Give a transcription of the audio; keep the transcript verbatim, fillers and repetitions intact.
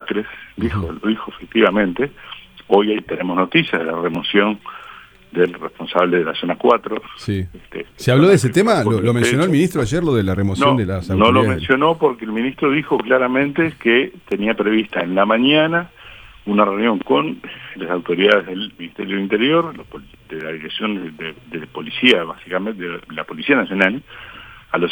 masacres, dijo, uh-huh. lo dijo efectivamente. Hoy ahí tenemos noticias de la remoción del responsable de la zona cuatro. Sí. Este, ¿Se habló de ese tema? ¿Lo, lo mencionó el ministro ayer, lo de la remoción no, de las autoridades? No lo mencionó del... porque el ministro dijo claramente que tenía prevista en la mañana una reunión con las autoridades del Ministerio del Interior, de la Dirección de, de, de Policía, básicamente, de la Policía Nacional,